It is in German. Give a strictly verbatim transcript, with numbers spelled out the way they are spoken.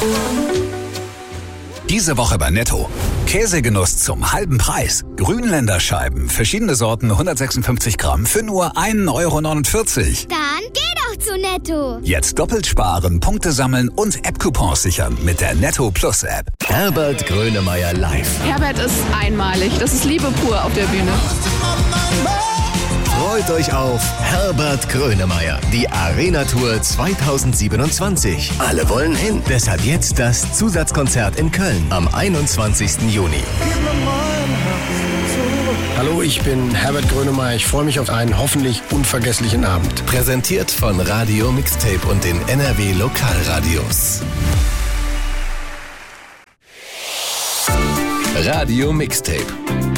Diese Woche bei Netto. Käsegenuss zum halben Preis. Grünländerscheiben, verschiedene Sorten, hundertsechsundfünfzig Gramm für nur ein Euro neunundvierzig. Dann geh doch zu Netto. Jetzt doppelt sparen, Punkte sammeln und App-Coupons sichern mit der Netto Plus App. Herbert Grönemeyer live. Herbert ist einmalig. Das ist Liebe pur auf der Bühne. Freut euch auf Herbert Grönemeyer, die Arena-Tour zweitausendsiebenundzwanzig. Alle wollen hin. Deshalb jetzt das Zusatzkonzert in Köln am einundzwanzigsten Juni. Hallo, ich bin Herbert Grönemeyer. Ich freue mich auf einen hoffentlich unvergesslichen Abend. Präsentiert von Radio Mixtape und den N R W Lokalradios. Radio Mixtape.